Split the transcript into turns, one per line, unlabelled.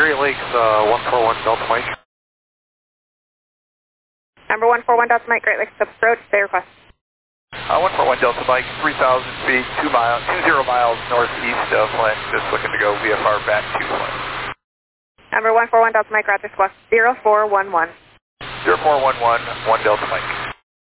Great Lakes, 141 Delta Mike.
Number 141 Delta Mike, Great Lakes approach, stay request.
141 Delta Mike, 3,000 feet, 20 miles northeast of Flint, just looking to go VFR back to Flint.
Number 141 Delta Mike, Roger, squawk 0411.
0411, 1 Delta Mike.